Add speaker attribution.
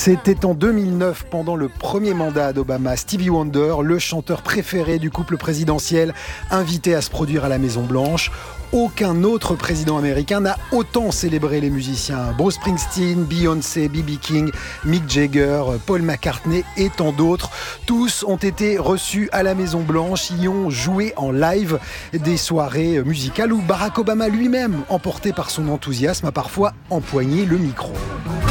Speaker 1: C'était en 2009, pendant le premier mandat d'Obama. Stevie Wonder, le chanteur préféré du couple présidentiel, invité à se produire à la Maison-Blanche. Aucun autre président américain n'a autant célébré les musiciens. Bruce Springsteen, Beyoncé, B.B. King, Mick Jagger, Paul McCartney et tant d'autres. Tous ont été reçus à la Maison-Blanche, y ont joué en live des soirées musicales où Barack Obama lui-même, emporté par son enthousiasme, a parfois empoigné le micro.